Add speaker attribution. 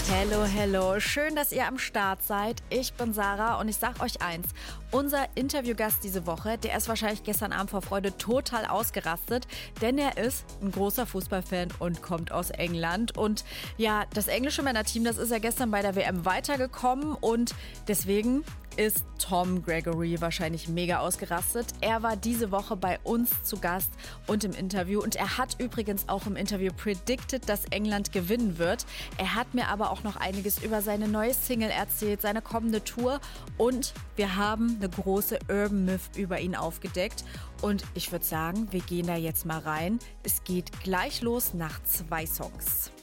Speaker 1: Hello, hello. Schön, dass ihr am Start seid. Ich bin Sarah und ich sag euch eins. Unser Interviewgast diese Woche, der ist wahrscheinlich gestern Abend vor Freude total ausgerastet, denn er ist ein großer Fußballfan und kommt aus England. Und ja, das englische Männerteam, das ist ja gestern bei der WM weitergekommen und deswegen ist Tom Gregory wahrscheinlich mega ausgerastet. Er war diese Woche bei uns zu Gast und im Interview und er hat übrigens auch im Interview predicted, dass England gewinnen wird. Er hat mir aber auch noch einiges über seine neue Single erzählt, seine kommende Tour und wir haben eine große Urban Myth über ihn aufgedeckt. Und ich würde sagen, wir gehen da jetzt mal rein. Es geht gleich los nach 2 Songs.